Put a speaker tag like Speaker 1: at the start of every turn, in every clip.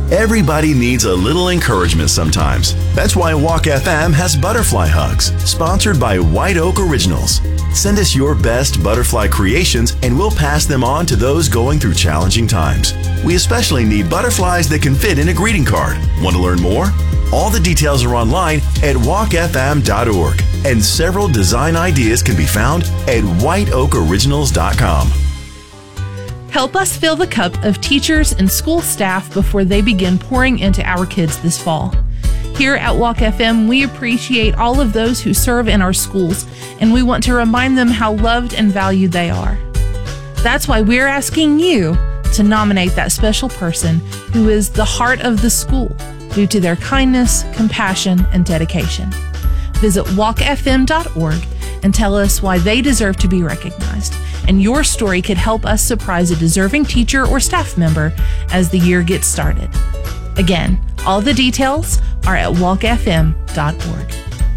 Speaker 1: Everybody needs a little encouragement sometimes. That's why Walk FM has Butterfly Hugs, sponsored by White Oak Originals. Send us your best butterfly creations and we'll pass them on to those going through challenging times. We especially need butterflies that can fit in a greeting card. Want to learn more? All the details are online at walkfm.org, and several design ideas can be found at whiteoakoriginals.com.
Speaker 2: Help us fill the cup of teachers and school staff before they begin pouring into our kids this fall. Here at Walk FM, we appreciate all of those who serve in our schools, and we want to remind them how loved and valued they are. That's why we're asking you to nominate that special person who is the heart of the school due to their kindness, compassion, and dedication. Visit walkfm.org and tell us why they deserve to be recognized. And your story could help us surprise a deserving teacher or staff member as the year gets started. Again, all the details are at walkfm.org.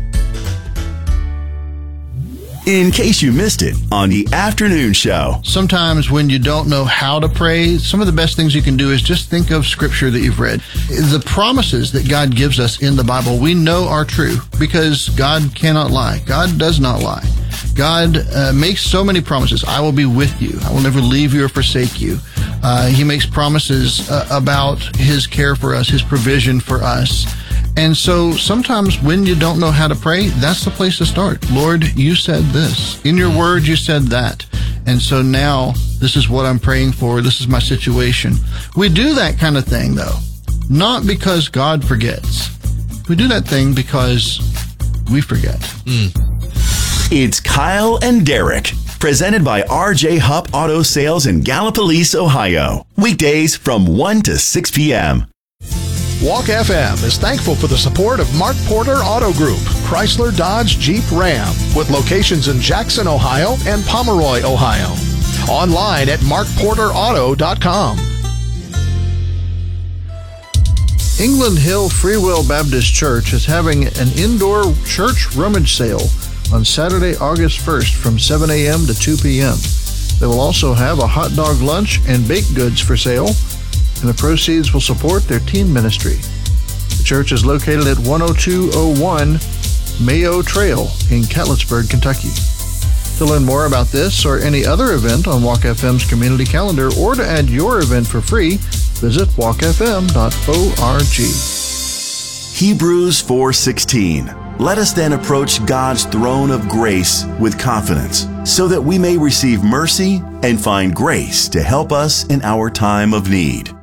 Speaker 1: In case you missed it on the afternoon show.
Speaker 3: Sometimes when you don't know how to pray, some of the best things you can do is just think of scripture that you've read. The promises that God gives us in the Bible, we know are true because God cannot lie. God does not lie. God makes so many promises. I will be with you. I will never leave you or forsake you. He makes promises about his care for us, his provision for us. And so sometimes when you don't know how to pray, that's the place to start. Lord, you said this. In your word, you said that. And so now this is what I'm praying for. This is my situation. We do that kind of thing, though, not because God forgets. We do that thing because we forget.
Speaker 1: It's Kyle and Derek, presented by RJ Hupp Auto Sales in Gallipolis, Ohio. Weekdays from 1 to 6 p.m.
Speaker 4: Walk FM is thankful for the support of Mark Porter Auto Group, Chrysler, Dodge, Jeep, Ram, with locations in Jackson, Ohio and Pomeroy, Ohio. Online at markporterauto.com.
Speaker 3: England Hill Free Will Baptist Church is having an indoor church rummage sale on Saturday, August 1st from 7 a.m. to 2 p.m. They will also have a hot dog lunch and baked goods for sale, and the proceeds will support their teen ministry. The church is located at 10201 Mayo Trail in Catlettsburg, Kentucky. To learn more about this or any other event on Walk FM's community calendar or to add your event for free, visit walkfm.org.
Speaker 1: Hebrews 4:16. Let us then approach God's throne of grace with confidence, so that we may receive mercy and find grace to help us in our time of need.